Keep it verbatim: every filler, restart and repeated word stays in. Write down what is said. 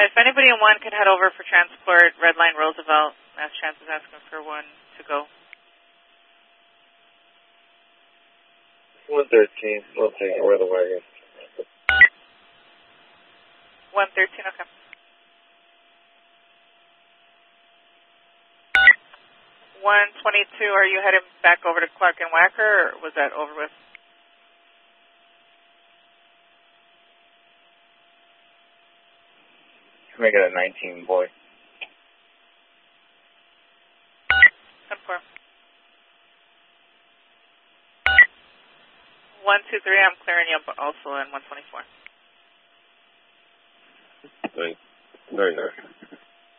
If anybody in one could head over for transport, Red Line Roosevelt, Mass Transit is asking for one to go. one thirteen, we'll take it, we're the wagon. one thirteen, okay. one twenty-two, are you heading back over to Clark and Wacker, or was that over with? Make it a nineteen, boy. ten four. one two three, I'm clearing you up also in one twenty-four. Very, very nice.